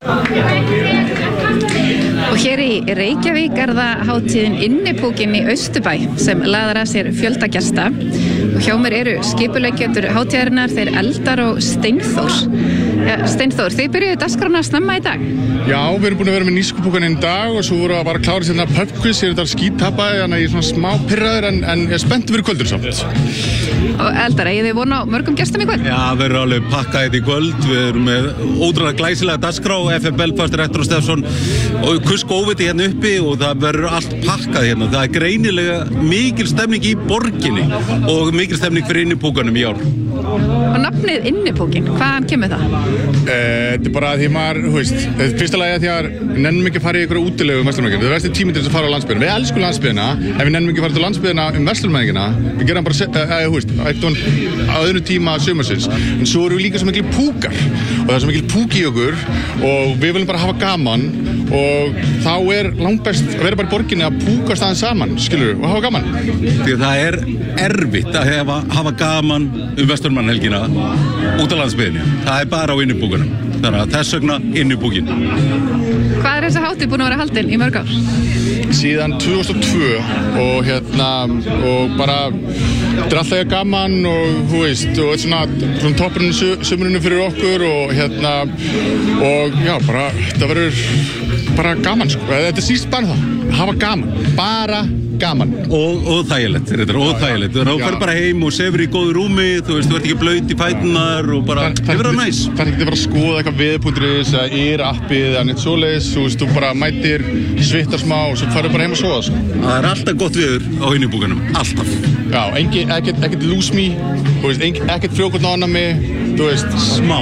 Og hér í Reykjavík það hátíðin Innipúkinn í Austurbæ sem laðar að sér fjölda gesta. Og hjá mér eru skipuleggjendur hátíðarinnar, þeir Eldar og Steinþór. Ja, Steinþór, þið byrjuðu dagskrána snemma í dag? Já, við erum búin að vera með nýskupúkaninn í dag og svo voru að bara klára sérna pubquiz, ég er þetta skítappaði, þannig að ég er svona smá pirraður en ég er spennt fyrir kvöldur samt. Og Eldar, eigið þið von á mörgum gestum í kvöld? Já, við erum alveg pakkað í kvöld, við erum með ótrúlega glæsilega dagskrá, FM Belfast, Rektor og Stefnsson og kuskóviti hérna uppi og það verður allt pakkað hérna. Það er greinilega mikil stemning í borginni og mikil stemning fyrir Innipúkanum í ár. Og nafnið Innipúkinn, hvaðan kemur það? Þetta er bara því maður, fyrsta lagi að því að við nennum ekki að fara í ykkur útilegu verslunarmenningina. Það er versti tíminn til þess að fara á landsbyggðina. Við elskum landsbyggðina, en við nennum ekki að fara til landsbyggðina verslunarmenningina. Við gerum bara, á öðru tíma sumarsins. En svo eru við líka svo mikil púkar og það er svo mikil púk í okkur og við viljum bara hafa gaman og þá er langbest að vera bara í borginni að púka staðinn saman, skilur, og hafa gaman. Því það er erfitt að hafa gaman verslunarmannahelgina út á landsbyggðinni. Það er bara á Innipúkanum. Þannig að þess vegna Innipúkinn. Hvað er þessi hátíð búin að vera haldin í mörg ár? Síðan 2002 og bara þetta er alltaf gaman og og svona toppurinn sumrunum fyrir okkur og já, bara þetta verður bara gaman sko. Þetta er síst bara það, hafa gaman, bara gaman. Og þægilegt, og þægilegt. Þú fer bara heim og sefur í góðu rúmi, þú ert ekki blöyt í fætunar og bara, það verður næs. Það er ekki að fara að skoða eitthvað veður.is eða appið eða neitt svoleiðis, þú bara mætir, svittar smá og svo farið bara heim og sofa sko. Það er alltaf gott veður á Innipúkanum, alltaf. Já, ekkert lose me, ekkert frjókorn á annað mig, smá.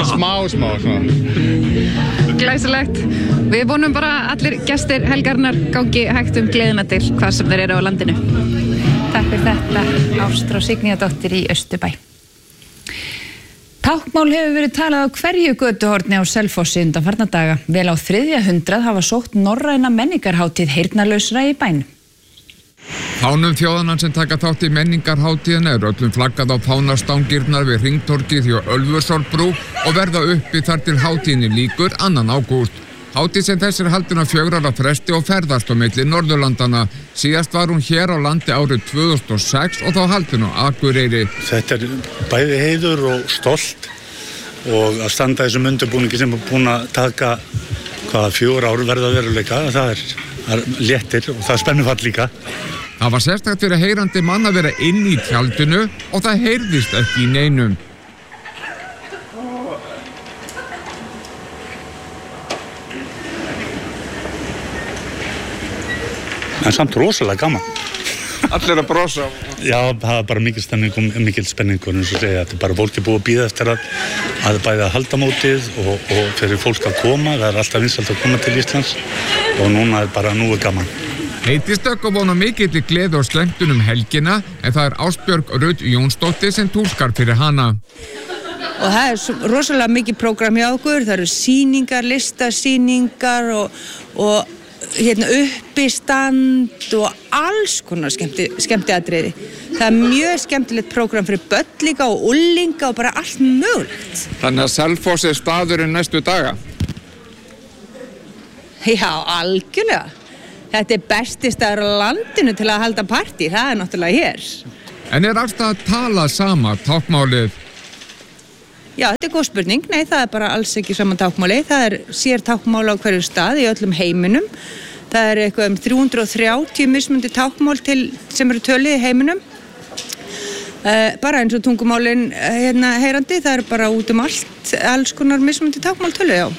Glæsilegt. Við vonum bara allir gestir helgarinnar gangi hægt gleðina til hvað sem þeir eru á landinu. Takk fyrir þetta, Ástrós Signíðardóttir í Austurbæ. Táknmál hefur verið talað á hverju götuhorni á Selfossi undanfarna daga. Vel á 300 hafa sótt norræna menningarhátíð heyrnarlausra í bænum. Fánum þjóðanna sem taka þátt í menningarhátíðina öllum flaggað á fánastangirnar við Hringtorgið hjá Ölfusárbrú og verða uppi þar til hátíðinni lýkur 2. ágúst. Hátíð sem þess haldin á 4 ára fresti og ferðast á milli Norðurlandana. Síðast var hún hér á landi árið 2006 og þá haldin á Akureyri. Þetta er bæði heiður og stolt og að standa þessum undirbúningi sem er búin að taka 4 ár verða veruleika. Það er léttir og það er spennufall líka. Það var sérstakt fyrir heyrandi mann að vera inn í tjaldinu og það heyrðist ekki í neinum. En samt rosalega gaman. Allir að brosa. Já, það er bara mikil stemning og mikil spenning og eins og segja, þetta er bara fólki búið að bíða eftir að bæði að halda mótið og fyrir fólk að koma, það er alltaf vinsælt að koma til Íslands og núna er bara nú gaman. Heitistökk og vona mikill gleði og slengtun helgina en það er Ástbjörg Rudd Jónsdóttir sem túlkar fyrir hana. Og það er rosalega mikið prógram hjá okkur, það eru sýningar, listasýningar og uppistand og alls konar skemmtiatriði. Það er mjög skemmtilegt prógram fyrir börn líka og unglinga og bara allt mögulegt. Þannig að Selfoss er staðurinn næstu daga? Já, algjörlega. Þetta er besti staður á landinu til að halda partí, það er náttúrulega hér. En er alltaf að tala sama táknmálið? Já, þetta er góð spurning. Nei, það er bara alls ekki saman táknmáli. Það er sér táknmál á hverju stað í öllum heiminum. Það er eitthvað 330 mismunandi táknmál sem eru töluð í heiminum. Bara eins og tungumálin heyrandi, það er bara út allt, alls konar mismunandi táknmál töluð, já.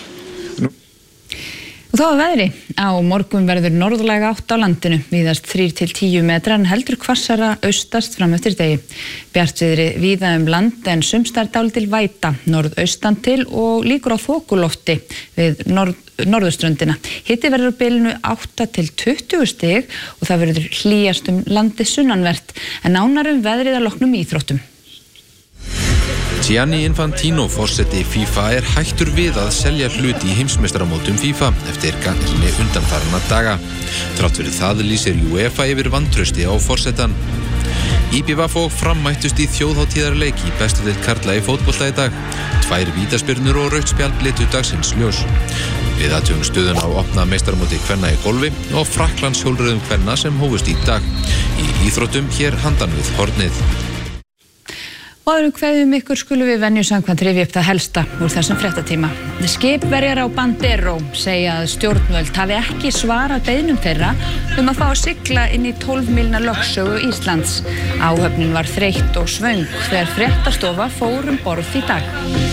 Og þá að veðri. Á morgun verður norðlæg átt á landinu, víðast 3-10 metrar en heldur hvassara austast fram eftir degi. Bjartviðri víða land en sums staðar dálítil væta, norðaustan til og líkur á þokulofti við norðurströndina. Hiti verður á bilinu 8-20 stig og það verður hlýjast landið sunnanvert en nánar veðrið að loknum íþróttum. Gianni Infantino, forseti FIFA, er hættur við að selja hluti í heimsmeistaramótum FIFA eftir gagnrýni undanfarna daga. Þrátt fyrir það lýsir UEFA yfir vantrausti á forsetann. IBVF og Fram mættust í þjóðhátíðarleik í bestu deild karla í fótbolta í dag. 2 vítaspyrnur og rautt spjald litu dagsins ljós. Við athugum stöðuna á opna meistaramóti kvenna í golfi og Frakklands hjólreiðum kvenna sem hófust í dag. Í íþróttum hér handan við hornið. Og áður kveðjum ykkur skulum við venju samkvæmt rifja upp það helsta úr þessum fréttatíma. Skipverjar á Bandero segja að stjórnvöld hafi ekki svarað beiðnum þeirra að fá að sigla inn í 12 mílna lögsögu Íslands. Áhöfnin var þreytt og svöng þegar fréttastofa fór borð í dag.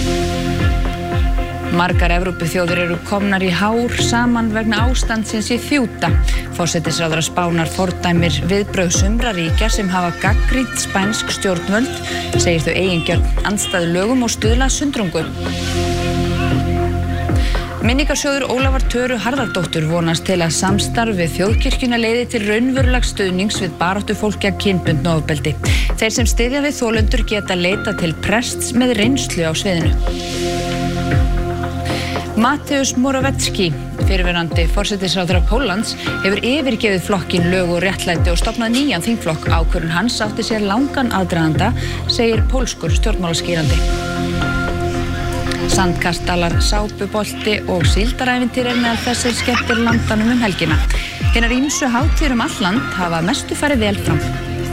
Margar Evrópuþjóðir eru komnar í hár saman vegna ástandsins í Fjúta. Forsætisráðherra Spánar fordæmir viðbrögð sumra ríkja sem hafa gagnrýnt spænsk stjórnvöld, segir þau eigingjörn andstæðu lögum og stuðla að sundrungu. Minningarsjóður Ólafar Töru Harðardóttur vonast til að samstarf við þjóðkirkjuna leiði til raunverulegs stuðnings við baráttu fólk gegn kynbundnu ofbeldi. Þeir sem styðja við þolendur geta leita til prests með reynslu á sviðinu. Mateusz Morawiecki, fyrrverandi forsætisráðherra Póllands, hefur yfirgefið flokkin Lög og réttlæti og stofnað nýjan þingflokk. Ákvörðun hans átti sér langan aðdraganda, segir pólskur stjórnmálaskýrandi. Sandkastalar, sápubolti og síldarævintýr meðal þessir skemmtir landanum helgina. Hinar ýmsu hátíðir all land hafa mestu farið vel fram.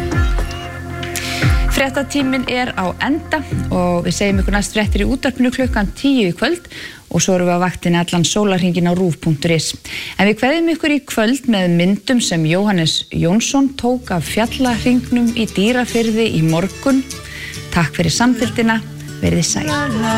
Fréttatíminn á enda og við segjum ykkur næst fréttir í útvarpinu klukkan 10 í kvöld og svo erum við á vaktinni allan sólarhringinn á rúv.is. En við kveðjum ykkur í kvöld með myndum sem Jóhannes Jónsson tók af fjallahringnum í Dýrafirði í morgun. Takk fyrir samfylgdina, verið sæl.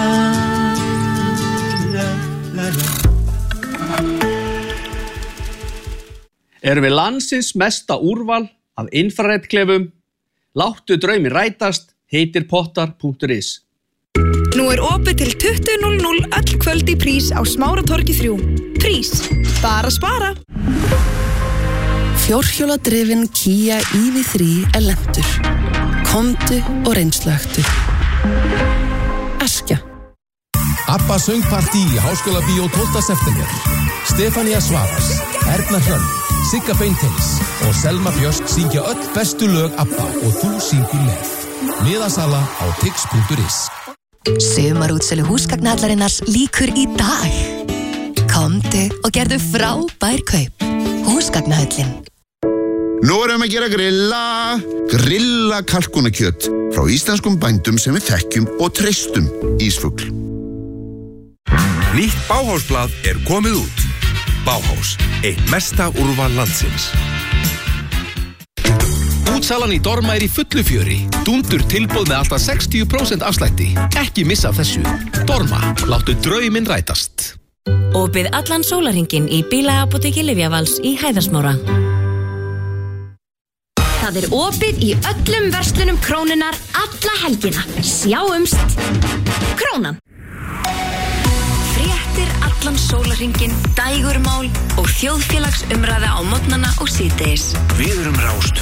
Erum við landsins mesta úrval af infraredklefum? Láttu draumi rætast, heitirpottar.is. Nú opið til 20.00 öll kvöld í Prís á Smáratorgi 3. Prís, bara spara. Fjórhjóladrifin Kia EV3 lentur. Komdu og reynsluaktu. Askja. ABBA söngpartí í Háskólabíó 12. september. Stefania Svavas, Erna Hrönn, Sigga Beinteins og Selma Björk syngja öll bestu lög ABBA og þú syngur með. Miðasala á tix.is. Sumarútsölu húsgagnahallarinnar lýkur í dag. Komdu og gerðu frábær kaup. Húsgagnahöllin. Nú erum að gera grilla kalkunakjöt frá íslenskum bændum sem við þekkjum og treystum. Ísfugl. Nýtt Bauhausblað komið út. Bauhaus, eitt mesta úrval landsins. Útsalan í Dorma í fullu fjöri. Dúndur tilboð með alltaf 60% afslætti. Ekki missa af þessu. Dorma, láttu drauminn rætast. Opið allan sólarhringinn í bílaapóteki Lyfjavals í Hæðarsmára. Það opið í öllum verslunum Krónunnar alla helgina. Sjáumst. Krónan. Fréttir allan sólarhringinn, dægurmál og þjóðfélagsumræða á morgnana og síðdegis. Við erum Rás